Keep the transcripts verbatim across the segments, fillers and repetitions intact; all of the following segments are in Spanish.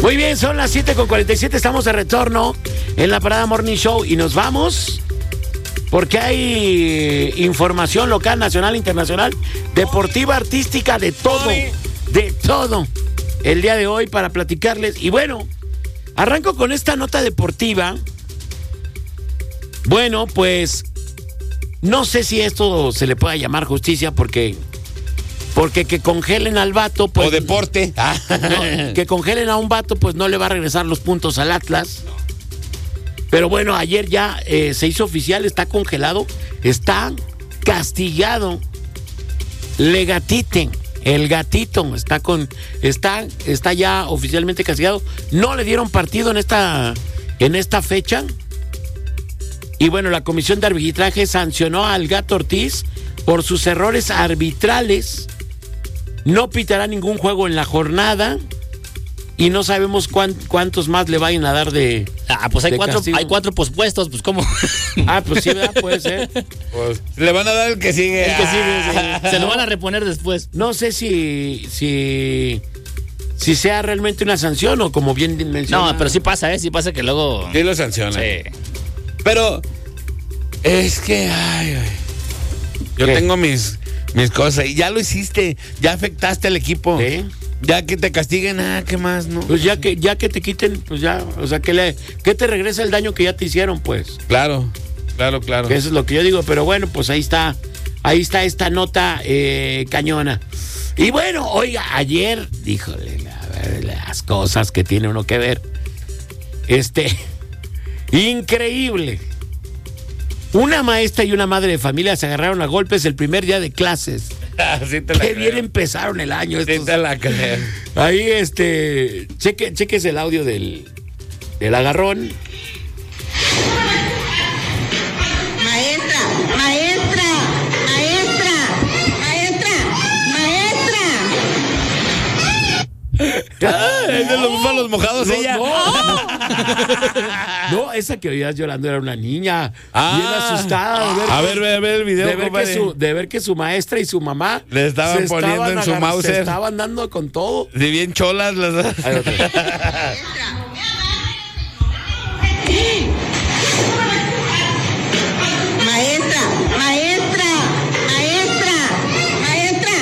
Muy bien, son las siete con cuarenta y siete, estamos de retorno en la Parada Morning Show y nos vamos porque hay información local, nacional, internacional, deportiva, artística, de todo, de todo el día de hoy para platicarles. Y bueno, arranco con esta nota deportiva. Bueno, pues no sé si esto se le pueda llamar justicia porque... Porque que congelen al vato, pues... O deporte. No, que congelen a un vato, pues no le va a regresar los puntos al Atlas. Pero bueno, ayer ya eh, se hizo oficial, está congelado, está castigado. Le gatiten, el gatito está con, está, está ya oficialmente castigado. No le dieron partido en esta, en esta fecha. Y bueno, la comisión de arbitraje sancionó al Gato Ortiz por sus errores arbitrales. No pitará ningún juego en la jornada y no sabemos cuán, cuántos más le vayan a dar de. Ah, pues hay de cuatro, castigo. hay cuatro pospuestos, pues cómo. Ah, pues sí, ¿verdad? Puede ser. Pues, le van a dar el que sigue. El que sigue, sí. Se lo van a reponer después. No sé si, si, si sea realmente una sanción o como bien mencionó. No, pero sí pasa, ¿eh? Sí pasa que luego. Sí lo sanciona. Sí. Pero es que, ay, ay. Yo ¿Qué? tengo mis, mis cosas y ya lo hiciste, ya afectaste al equipo. ¿Sí? Ya que te castiguen, ah, ¿qué más, no? Pues ya que, ya que te quiten, pues ya, o sea, que le, que te regresa el daño que ya te hicieron, pues. Claro, claro, claro. Que eso es lo que yo digo, pero bueno, pues ahí está, ahí está esta nota eh, cañona. Y bueno, oiga, ayer, híjole, a ver, las cosas que tiene uno que ver. Este, increíble. Una maestra y una madre de familia se agarraron a golpes el primer día de clases. Sí te la Qué creo. bien empezaron el año Sí estos. te la creo. Ahí, este, cheque, cheques el audio del, del agarrón. Maestra, maestra, maestra, maestra, maestra. Ah, es de los búfalos mojados No, ella. no. No, esa que oías llorando era una niña Ah. bien asustada de ver, A ver, ve, ve el video, de ver, que compadre. su, de ver que su maestra y su mamá Le estaban se poniendo en su agar- Mauser. se estaban dando con todo. Si bien cholas las dos. Ahí otra. Maestra, maestra, maestra, maestra,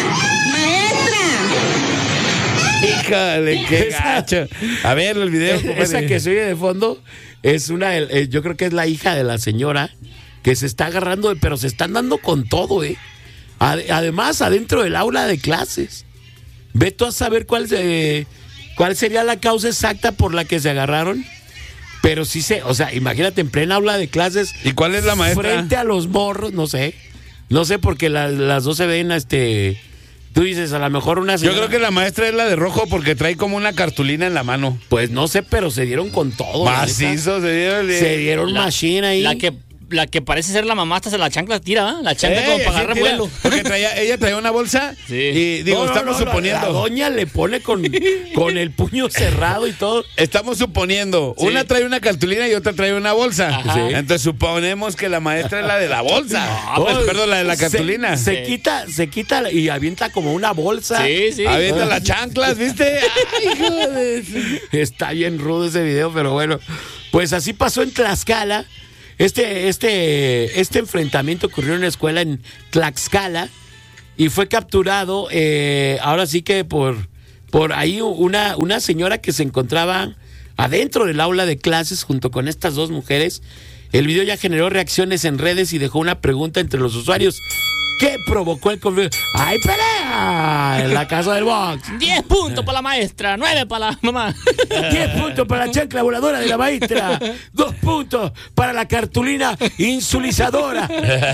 maestra. Híjole, qué Esa- gacho. A ver el video, compadre. Esa que se oye de fondo es una, eh, yo creo que es la hija de la señora que se está agarrando, de- pero se están dando con todo, ¿eh? Ade- Además, adentro del aula de clases. Ve tú a saber cuál, se- cuál sería la causa exacta por la que se agarraron. Pero sí se, o sea, imagínate en plena aula de clases. ¿Y cuál es la maestra? Frente a los morros, no sé. No sé, porque la- las dos se ven, este. Tú dices, a lo mejor una Yo señora. creo que la maestra es la de rojo porque trae como una cartulina en la mano. Pues no sé, pero se dieron con todo. la neta. Macizo, se dieron. Se dieron La- machine ahí. La que, la que parece ser la mamá hasta se la chancla tira, ¿ah? La chancla como Eh, para sí, agarrar tira, vuelo. Porque traía, ella traía una bolsa Sí. y digo, No, no, estamos no, la- suponiendo. La doña le pone con, con el puño cerrado y todo. Estamos suponiendo. Sí. Una trae una cartulina y otra trae una bolsa. Ajá. Sí. Entonces suponemos que la maestra es la de la bolsa. Ah, pues, Oh, perdón, la de la se- cartulina. Se, Sí. quita, se quita y avienta como una bolsa. Sí, sí. Avienta las chanclas, ¿viste? Ay, hijo de su- Está bien rudo ese video, pero bueno. Pues así pasó en Tlaxcala. Este, este, este enfrentamiento ocurrió en una escuela en Tlaxcala y fue capturado, eh, ahora sí que por, por ahí una, una señora que se encontraba adentro del aula de clases junto con estas dos mujeres. El video ya generó reacciones en redes y dejó una pregunta entre los usuarios. ¿Qué provocó el conflicto? ¡Hay pelea en la casa del box! diez puntos para la maestra, nueve para la mamá. diez puntos para la chancla voladora de la maestra. dos puntos para la cartulina insulizadora.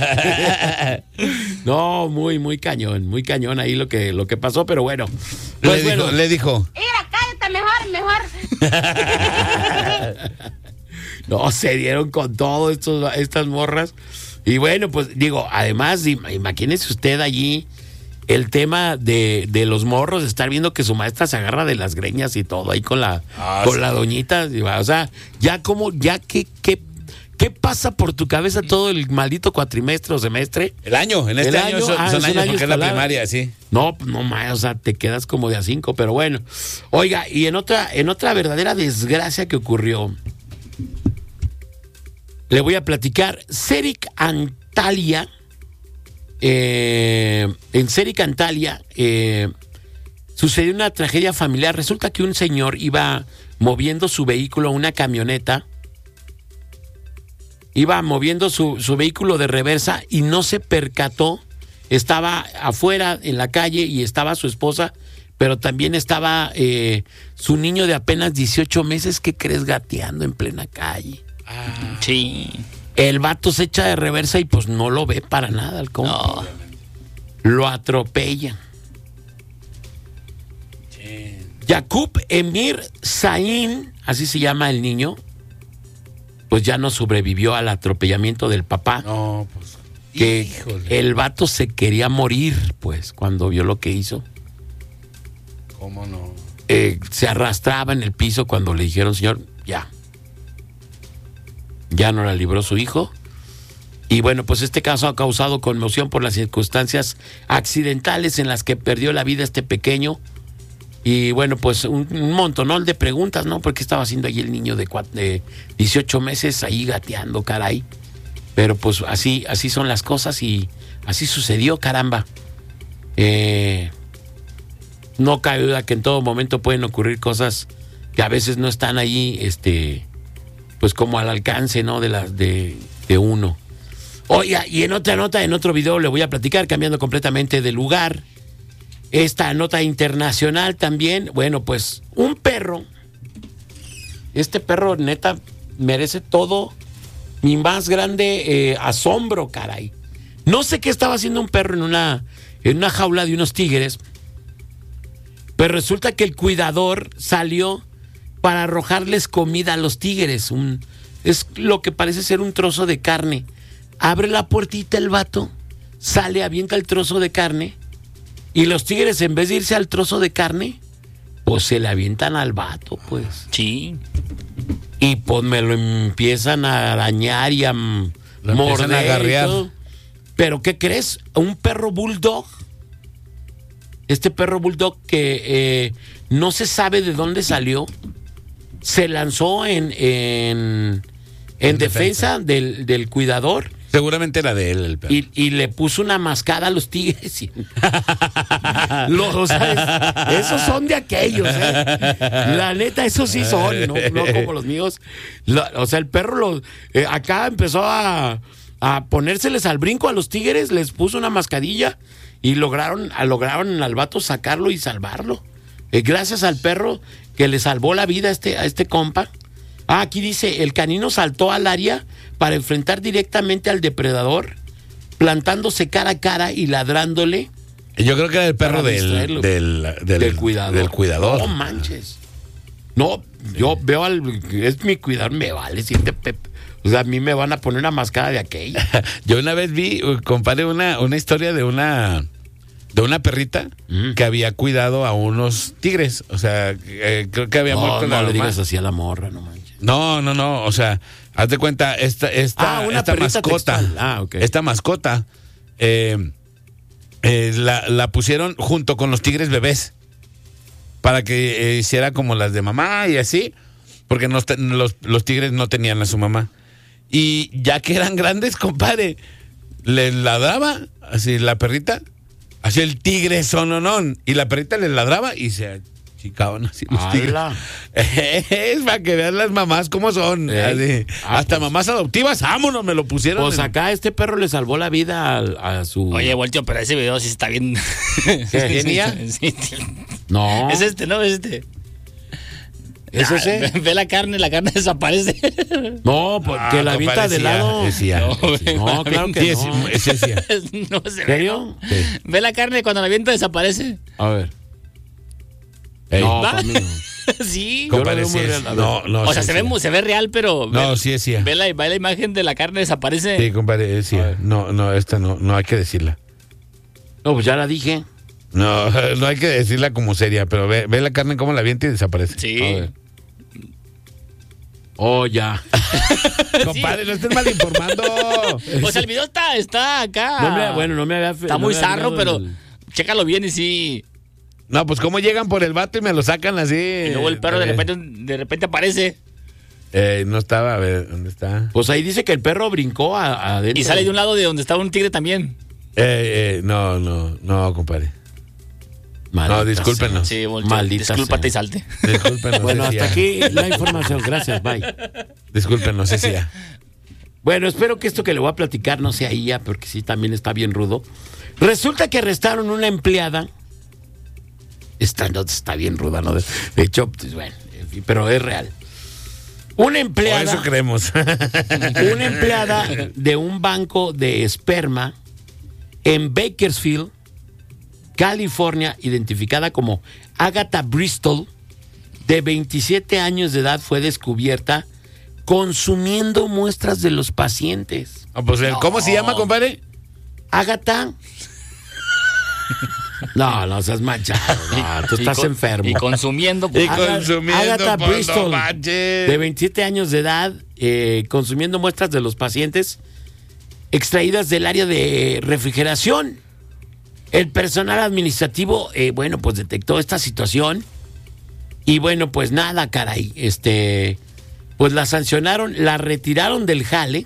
No, muy, muy cañón, muy cañón ahí lo que, lo que pasó, pero bueno. Pues le, bueno, dijo, le dijo. Mira, cállate mejor, mejor. no, se dieron con todo estos, estas morras. Y bueno, pues digo, además, im- imagínese usted allí el tema de, de los morros, estar viendo que su maestra se agarra de las greñas y todo ahí con la, Ah, con sí. la doñita. O sea, ya como, ya que, que ¿Qué pasa por tu cabeza todo el maldito cuatrimestre o semestre? El año, en este El año, año, son, ah, son es un años año porque es la escolar. primaria, sí. No, no más, o sea, te quedas como de a cinco, pero bueno. Oiga, y en otra, en otra verdadera desgracia que ocurrió, le voy a platicar. Ceric Antalya, eh, en Ceric Antalya, eh, sucedió una tragedia familiar. Resulta que un señor iba moviendo su vehículo, una camioneta, iba moviendo su, su vehículo de reversa y no se percató. Estaba afuera en la calle y estaba su esposa, pero también estaba eh, su niño de apenas dieciocho meses, ¿qué crees? Gateando en plena calle. Sí. El vato se echa de reversa y pues no lo ve para nada al compa. No. Lo atropella. Yakub Emir Zain, así se llama el niño, pues ya no sobrevivió al atropellamiento del papá. No, pues. Que Híjole. el vato se quería morir, pues, cuando vio lo que hizo. ¿Cómo no? Eh, se arrastraba en el piso cuando le dijeron, señor, ya. Ya no la libró su hijo. Y bueno, pues este caso ha causado conmoción por las circunstancias accidentales en las que perdió la vida este pequeño. Y bueno, pues un, un montonón de preguntas, ¿no? ¿Por qué estaba haciendo ahí el niño de, cuatro, de dieciocho meses ahí gateando, caray? Pero pues así, así son las cosas y así sucedió, caramba. Eh, no cabe duda que en todo momento pueden ocurrir cosas que a veces no están ahí, este, pues como al alcance, ¿no? De, la, de, de uno. Oiga, y en otra nota, en otro video le voy a platicar, cambiando completamente de lugar. Esta nota internacional también, bueno, pues un perro, este perro neta merece todo mi más grande eh, asombro, caray. No sé qué estaba haciendo un perro en una, en una jaula de unos tigres, pero resulta que el cuidador salió para arrojarles comida a los tigres. Un, es lo que parece ser un trozo de carne. Abre la puertita el vato, sale, avienta el trozo de carne. Y los tigres, en vez de irse al trozo de carne, pues se le avientan al vato, pues. Sí. Y pues me lo empiezan a arañar y a m- Lo empiezan a morder y agarrear. todo. Pero ¿qué crees? Un perro bulldog. Este perro bulldog que eh, no se sabe de dónde salió, se lanzó en, en, en En defensa, defensa. del, del cuidador. Seguramente era de él el perro. Y, y le puso una mascada a los tigres. Y... Los, o sea, es- esos son de aquellos, ¿eh? La neta, esos sí son, no, no como los míos. La- o sea, el perro lo, eh, acá empezó a, a ponérseles al brinco a los tigres, les puso una mascadilla y lograron, a, lograron al vato sacarlo y salvarlo. Eh, gracias al perro que le salvó la vida a este, a este compa. Ah, aquí dice, el canino saltó al área para enfrentar directamente al depredador, plantándose cara a cara y ladrándole Yo creo que era el perro para del, distraerlo. del, del, del cuidador. del cuidador. No manches. No, yo veo al... Es mi cuidador, me vale, siente Pepe. O sea, a mí me van a poner una mascada de aquella. Yo una vez vi, uh, compadre, una, una historia de una de una perrita Mm. que había cuidado a unos tigres. O sea, eh, creo que había No, muerto no la le mamá. digas así a la morra, no manches. No, no, no. O sea, haz de cuenta, esta, esta, Ah, una esta perrita mascota, textual. Ah, ok. esta mascota, eh, eh, la, la pusieron junto con los tigres bebés para que eh, hiciera como las de mamá y así, porque no, te- los, los tigres no tenían a su mamá. Y ya que eran grandes, compadre, les ladraba así la perrita, así el tigre sononón, y la perrita les ladraba y se achicaban así los tigres. ¡Hala! Es para que vean las mamás cómo son. Ey. así. Ah, Hasta pues. mamás adoptivas, vámonos, me lo pusieron. Pues en- acá este perro le salvó la vida a, a su... Oye, Voltio, pero ese video sí está bien. ¿Tenía? Sí, sí. No. Es este, ¿no? Es este. ¿Es Ah, ese? Ve, ve la carne, la carne desaparece. No, porque Ah, la avienta de compadre, sí, lado. decía, No, decía. No, claro que Sí, no. sí, sí, decía. No se ¿En ve. serio? ¿no? Ve la carne cuando la viento desaparece. A ver. Ey. No, ¿Va? conmigo. Sí. Yo lo Compadre, veo muy sí es- real, a ver. No, no, O sea, sí se ve, decía. mu- se ve real, pero. No, ve, sí decía. Ve la, ve la imagen de la carne desaparece. Sí, compadre, decía. No, no, esta no, no hay que decirla. No, pues ya la dije. No, no hay que decirla como seria, pero ve, ve la carne como la avienta y desaparece. Sí. A ver. Oh, ya. Compadre, no estés mal informando. Pues el video está, está acá. No me, bueno, no me había... Está no muy me había zarro, dado pero el- chécalo bien y sí. No, pues cómo llegan por el vato y me lo sacan así. Y luego el perro de Eh, repente, de repente aparece Eh, no estaba, a ver, ¿dónde está? Pues ahí dice que el perro brincó a- adentro. y sale de un lado de donde estaba un tigre también. Eh, eh, no, no, no, compadre. Maldita No, discúlpenos. Sí, volteó. Maldita Discúlpate sea. y salte. Discúlpenos. Bueno, hasta decía. aquí la información. Gracias, bye. Discúlpenos, decía. Bueno, espero que esto que le voy a platicar no sea ella, porque sí, también está bien rudo. Resulta que arrestaron una empleada. Esta no está bien ruda, ¿no? De, de hecho, pues, bueno, en fin, pero es real. Una Por empleada, eso creemos. una empleada de un banco de esperma en Bakersfield, California, identificada como Agatha Bristol, de veintisiete años de edad, fue descubierta consumiendo muestras de los pacientes. Ah, pues, ¿cómo se llama, compadre? Agatha. No, no seas manchado. No, tú Y estás con- enfermo. Y consumiendo. pues, Y Aga- consumiendo, Agatha pues, no Bristol, manches. de veintisiete años de edad, eh, consumiendo muestras de los pacientes extraídas del área de refrigeración. El personal administrativo, eh, bueno, pues detectó esta situación y bueno, pues nada, caray, este, pues la sancionaron, la retiraron del jale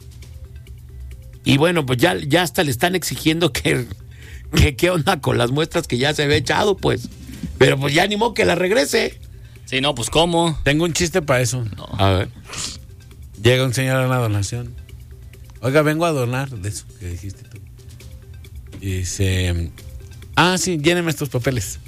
y bueno, pues ya, ya hasta le están exigiendo que, que qué onda con las muestras que ya se había echado, pues, pero pues ya animó que la regrese. Sí, no, pues ¿cómo? Tengo un chiste para eso. A ver. Llega un señor a una donación. Oiga, vengo a donar de eso que dijiste tú. Y dice, ah, sí, lléneme estos papeles.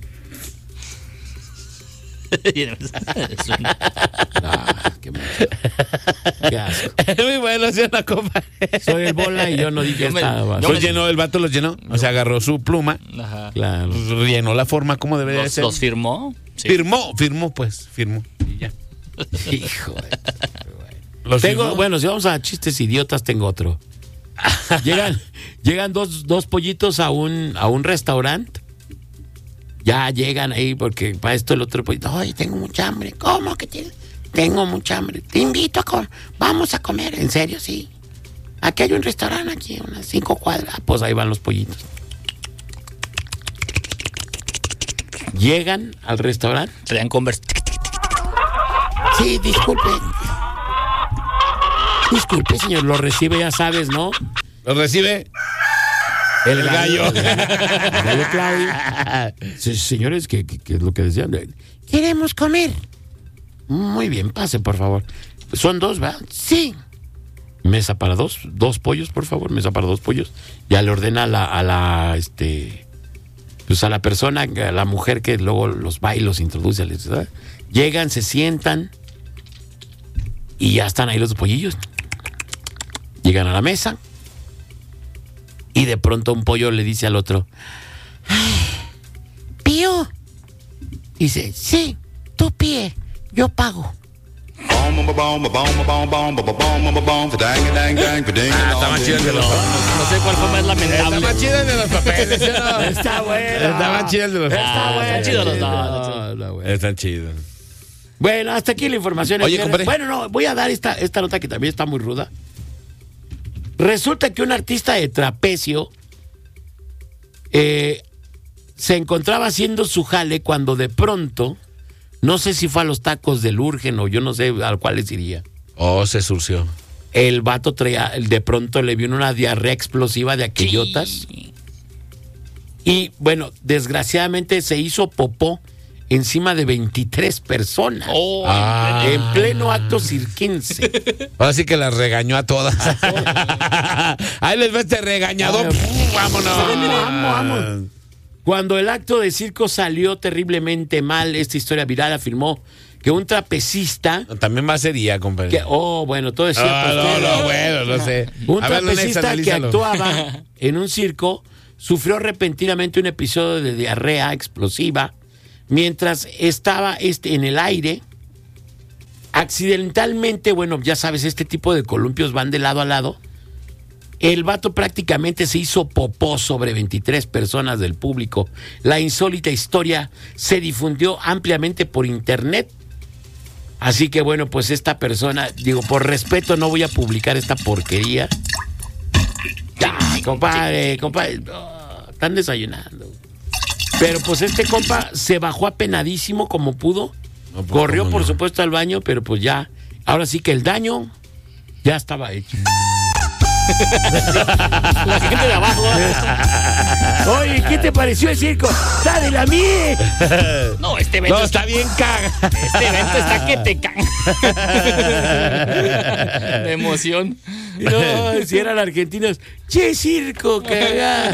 Es un- Ah, qué mal. Qué asco. Muy bueno, ¿sí o no, compadre? Soy el bola y yo no dije Yo me- esta yo basura. Pues llenó, el vato los llenó. O sea, agarró su pluma, Ajá. Claro. pues, llenó la forma como debería de ¿Los, ser. los firmó? Sí. Firmó, firmó, pues, firmó. Y ya. Hijo de- Los Tengo, firmó. bueno, si vamos a chistes idiotas, tengo otro. llegan llegan dos, dos pollitos a un, a un restaurante. Ya llegan ahí porque para esto el otro pollito, ay, tengo mucha hambre. ¿Cómo que tienes? Tengo mucha hambre. Te invito a comer. Vamos a comer, en serio, sí. Aquí hay un restaurante, aquí, unas cinco cuadras. Ah, pues ahí van los pollitos. Llegan al restaurante. Traían Converse. Sí, disculpe. Disculpe, señor, lo recibe, ya sabes, ¿no? Lo recibe. El gallo. El gallo Claudio. Sí, señores, ¿qué, qué, qué es lo que decían? Queremos comer. Muy bien, pase, por favor. Son dos, ¿verdad? Sí. Mesa para dos, dos pollos, por favor, mesa para dos pollos. Ya le ordena a la, a la, este, pues a la persona, a la mujer que luego los va y los introduce. ¿Verdad? Llegan, se sientan y ya están ahí los pollillos. Llegan a la mesa y de pronto un pollo le dice al otro, "Ay, Pío." Dice, sí, tú píe, yo pago. Ah, está más chido el de los papeles. No sé cuál fue más Está lamentable. más chido el de los papeles, ¿sí o no? Está bueno. Está más chido el de los Está papeles. bueno. Están chidos los dos. No, no, bueno. Están chidos. Bueno, hasta aquí la información. Oye, Bueno, compadre. Bueno, no, voy a dar esta, esta nota que también está muy ruda. Resulta que un artista de trapecio eh, se encontraba haciendo su jale cuando de pronto, no sé si fue a los tacos del Urgen o yo no sé a cuáles iría. Oh, se surció. El vato traía, de pronto le vino una diarrea explosiva de aquellotas. Sí. Y bueno, desgraciadamente se hizo popó encima de veintitrés personas. Oh, Ah. En pleno acto cirquense. Ahora sí que las regañó a todas. Ahí les va este regañador. Ay, Pum, vámonos. Vamos, vamos. Cuando el acto de circo salió terriblemente mal, esta historia viral afirmó que un trapecista, También va a ser I A, compadre. que, oh, bueno, todo es cierto. Ah, no, usted- no, bueno, no sé. Un A ver, Nex, trapecista que analízalo. actuaba en un circo sufrió repentinamente un episodio de diarrea explosiva mientras estaba este, en el aire. Accidentalmente, bueno, ya sabes, este tipo de columpios van de lado a lado. El vato prácticamente se hizo popó sobre veintitrés personas del público. La insólita historia se difundió ampliamente por internet Así que bueno, pues esta persona, digo, por respeto no voy a publicar esta porquería. Ya, compadre, compadre, oh, están desayunando. Pero pues este compa se bajó apenadísimo como pudo. No, pues, Corrió, ¿cómo por no? supuesto, al baño, pero pues ya, ahora sí que el daño ya estaba hecho. La gente de abajo. Oye, ¿qué te pareció el circo? ¡Dale a mí! No, este evento, No, está, está bien caga. este evento está que te caga. De emoción. No, si eran argentinos, ¡che circo, cagá!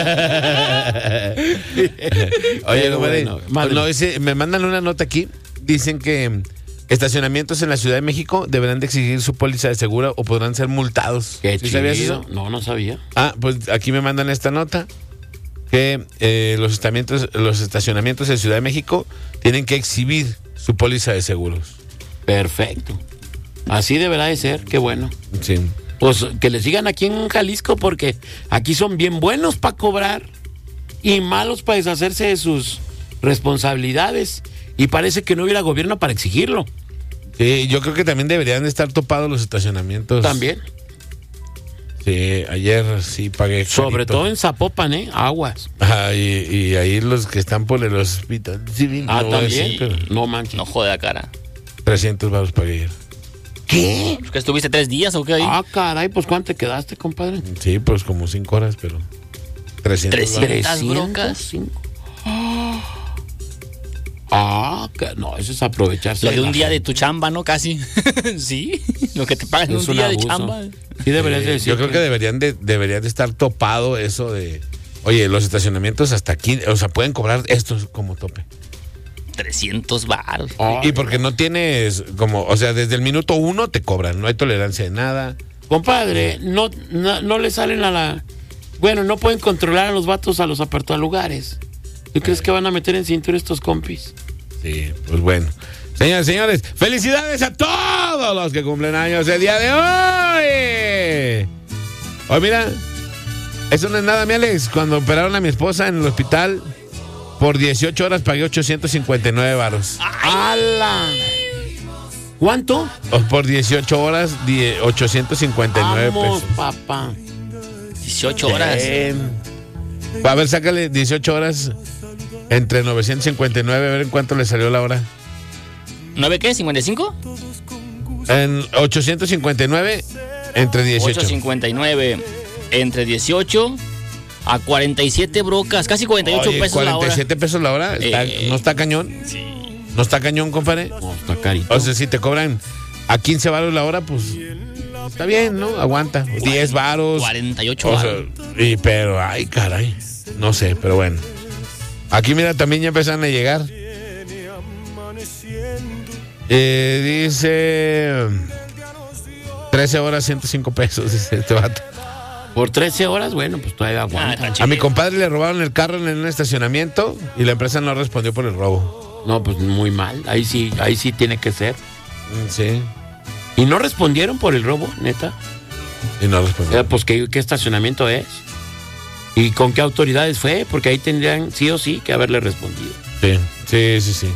Oye, Pero compadre, bueno, madre. no, dice, me mandan una nota aquí. Dicen que estacionamientos en la Ciudad de México deberán de exigir su póliza de seguro o podrán ser multados. Qué ¿Sí sabías chido. eso? No, no sabía. Ah, pues aquí me mandan esta nota que eh, los, estacionamientos, los estacionamientos en Ciudad de México tienen que exhibir su póliza de seguros. Perfecto. Así deberá de ser, qué bueno. Sí. Pues que le sigan aquí en Jalisco porque aquí son bien buenos para cobrar y malos para deshacerse de sus responsabilidades. Y parece que no hubiera gobierno para exigirlo. Sí, yo creo que también deberían de estar topados los estacionamientos. También. Sí, ayer sí pagué. Sobre carito. todo en Zapopan, ¿eh? Aguas. Ah, y, y ahí los que están por el hospital civil. Ah, no voy a también. decir, pero No manches. No jode la cara. trescientos baros pagué ayer. ¿Qué? ¿Que estuviste tres días o qué ahí? Ah, caray, pues ¿cuánto te quedaste, compadre? Sí, pues como cinco horas, pero trescientos Trescientos. baros. ¿Las broncas? cinco. Ah, que- no, eso es aprovecharse. Lo de la un día de gente. tu chamba, ¿no? Casi. Sí, lo que te pagan en Es un un día abuso. de chamba. Sí, deberías Eh, de decir. yo creo que deberían de, deberían de estar topado eso de, oye, los estacionamientos hasta aquí, o sea, pueden cobrar esto como tope. trescientos baros. Ay, Y porque no tienes como, o sea, desde el minuto uno te cobran, no hay tolerancia de nada. compadre, no, no, no le salen a la. Bueno, no pueden controlar a los vatos a los apartalugares. ¿Tú crees que van a meter en cintura estos compis? Sí, pues bueno. Señores, señores, felicidades a todos los que cumplen años el día de hoy. Hoy mira, eso no es nada, mi Alex. Cuando operaron a mi esposa en el hospital, por dieciocho horas pagué ochocientos cincuenta y nueve varos. ¡Hala! ¿Cuánto? O por dieciocho horas, die- ochocientos cincuenta y nueve Vamos, pesos. papá. dieciocho horas. Bien. A ver, sácale dieciocho horas entre novecientos cincuenta y nueve, a ver en cuánto le salió la hora. ¿nueve qué? ¿cincuenta y cinco? En ochocientos cincuenta y nueve entre dieciocho. ochocientos cincuenta y nueve entre dieciocho a cuarenta y siete brocas, casi cuarenta y ocho Oye, pesos la cuarenta y hora. siete pesos la hora. Está- Eh. ¿No está cañón? Sí. ¿No está cañón, compadre? No, está carito. O sea, si te cobran a quince varos la hora, pues está bien, ¿no? Aguanta. diez varos. cuarenta y ocho O sea, varos. y, pero, ay, caray. No sé, pero bueno. Aquí, mira, también ya empezaron a llegar. Eh, dice trece horas, ciento cinco pesos, dice este vato. Por trece horas, bueno, pues todavía Ah, aguanta. está A chido. mi compadre le robaron el carro en un estacionamiento y la empresa no respondió por el robo. No, pues muy mal. Ahí sí, ahí sí tiene que ser. Mm, Sí, ¿Y no respondieron por el robo, neta? y no respondió. Eh, pues ¿qué, qué estacionamiento es. ¿Y con qué autoridades fue? Porque ahí tendrían sí o sí que haberle respondido. Sí, sí, sí, sí.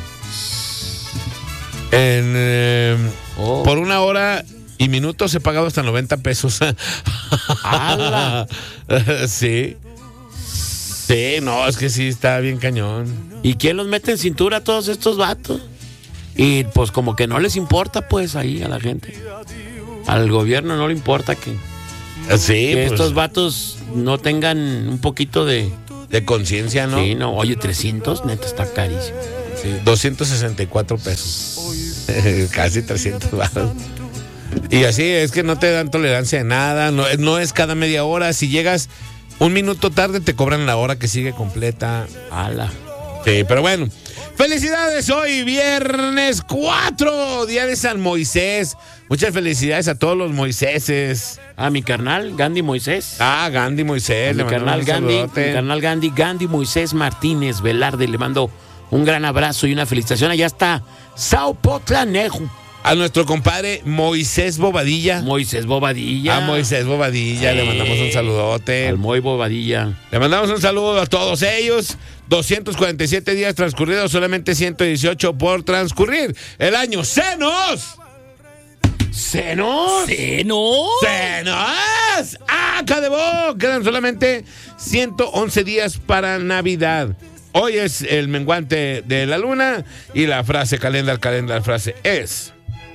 En, eh, Oh. Por una hora y minutos he pagado hasta noventa pesos. ¡Hala! Sí. Sí, no, es que sí está bien cañón. ¿Y quién los mete en cintura a todos estos vatos? Y pues como que no les importa pues ahí a la gente. Al gobierno no le importa que, Sí, que pues, estos vatos no tengan un poquito de... de conciencia, ¿no? Sí, no, oye, trescientos, neta, está carísimo. Sí, doscientos sesenta y cuatro pesos. Casi trescientos baros. Y así es que no te dan tolerancia de nada. No, no es cada media hora. Si llegas un minuto tarde, te cobran la hora que sigue completa. ¡Hala! Sí, pero bueno. Felicidades hoy, viernes cuatro, día de San Moisés. Muchas felicidades a todos los Moiséses. A mi carnal, Gandhi Moisés. Ah, Gandhi Moisés. A mi le mandamos carnal un Gandhi, saludote. mi carnal Gandhi, Gandhi Moisés Martínez Velarde, le mando un gran abrazo y una felicitación. Allá está Sao Potlanejo. A nuestro compadre Moisés Bobadilla. Moisés Bobadilla. A Moisés Bobadilla, Sí. le mandamos un saludote. Al Moy Bobadilla. Le mandamos un saludo a todos ellos. doscientos cuarenta y siete días transcurridos, solamente ciento dieciocho por transcurrir. El año ¡Senos! ¿Senos? ¿Seno? ¡Senos! ¡Acá de bo! Quedan solamente ciento once días para Navidad. Hoy es el menguante de la luna y la frase calendar, calendar, frase es: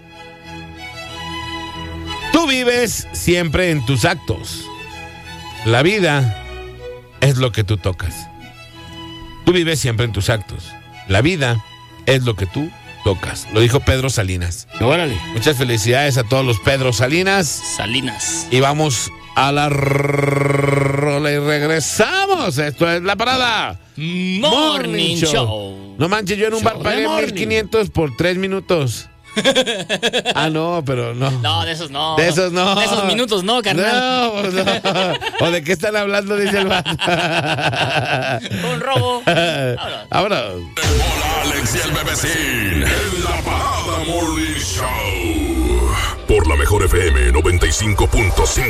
tú vives siempre en tus actos. La vida es lo que tú tocas. Tú vives siempre en tus actos. La vida es lo que tú tocas. Lo dijo Pedro Salinas. Órale. Muchas felicidades a todos los Pedro Salinas. Salinas. Y vamos a la rola y regresamos. Esto es La Parada Morning Show. No manches, yo en un Show bar de pagué morning. mil quinientos por tres minutos. Ah, no, pero no. No, de esos no. De esos no. De esos minutos no, carnal. No, pues no. ¿O de qué están hablando? Dice el vato. Un robo. Ahora. Ahora. Hola, Alex y el Bebecín. En La Parada Morning Show. Por la mejor F M noventa y cinco punto cinco.